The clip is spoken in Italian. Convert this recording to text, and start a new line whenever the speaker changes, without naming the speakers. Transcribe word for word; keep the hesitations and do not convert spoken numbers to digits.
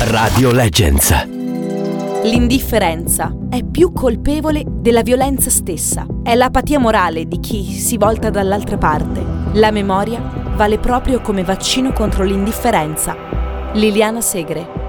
Radio Legends.
L'indifferenza è più colpevole della violenza stessa. È l'apatia morale di chi si volta dall'altra parte. La memoria vale proprio come vaccino contro l'indifferenza. Liliana Segre.